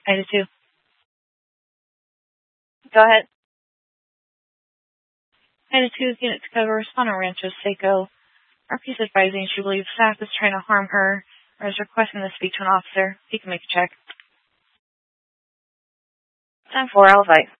I do too. Go ahead. I do too. Unit to cover. Respond on Rancho Seco. RP is advising she believes staff is trying to harm her or is requesting to speak to an officer. He can make a check. 10-4, I'll advise.